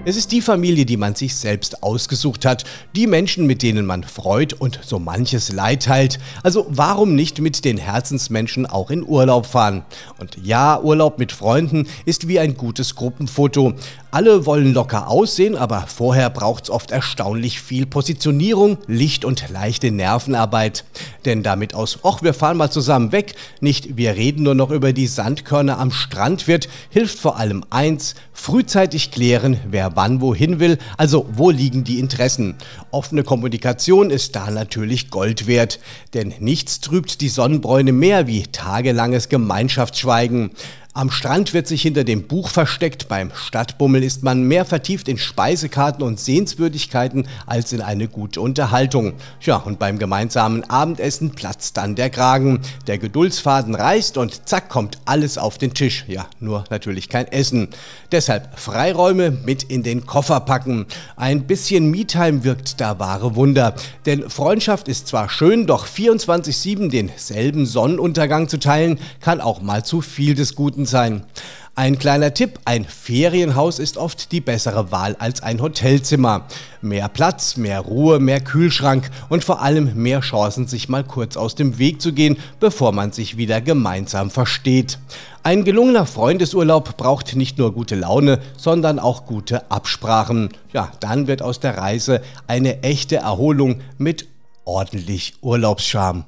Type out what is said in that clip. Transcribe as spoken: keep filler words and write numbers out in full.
Es ist die Familie, die man sich selbst ausgesucht hat, die Menschen, mit denen man freut und so manches Leid teilt. Also warum nicht mit den Herzensmenschen auch in Urlaub fahren? Und ja, Urlaub mit Freunden ist wie ein gutes Gruppenfoto. Alle wollen locker aussehen, aber vorher braucht's oft erstaunlich viel Positionierung, Licht und leichte Nervenarbeit. Denn damit aus, ach, wir fahren mal zusammen weg, nicht wir reden nur noch über die Sandkörner am Strand wird, hilft vor allem eins: frühzeitig klären, wer wann wohin will, also wo liegen die Interessen. Offene Kommunikation ist da natürlich Gold wert, denn nichts trübt die Sonnenbräune mehr wie tagelanges Gemeinschaftsschweigen. Am Strand wird sich hinter dem Buch versteckt, beim Stadtbummel ist man mehr vertieft in Speisekarten und Sehenswürdigkeiten als in eine gute Unterhaltung. Ja, und beim gemeinsamen Abendessen platzt dann der Kragen. Der Geduldsfaden reißt und zack kommt alles auf den Tisch. Ja, nur natürlich kein Essen. Deshalb Freiräume mit in den Koffer packen. Ein bisschen Me-Time wirkt da wahre Wunder. Denn Freundschaft ist zwar schön, doch vierundzwanzig sieben denselben Sonnenuntergang zu teilen, kann auch mal zu viel des Guten sein. Ein kleiner Tipp: ein Ferienhaus ist oft die bessere Wahl als ein Hotelzimmer. Mehr Platz, mehr Ruhe, mehr Kühlschrank und vor allem mehr Chancen, sich mal kurz aus dem Weg zu gehen, bevor man sich wieder gemeinsam versteht. Ein gelungener Freundesurlaub braucht nicht nur gute Laune, sondern auch gute Absprachen. Ja, dann wird aus der Reise eine echte Erholung mit ordentlich Urlaubsscharme.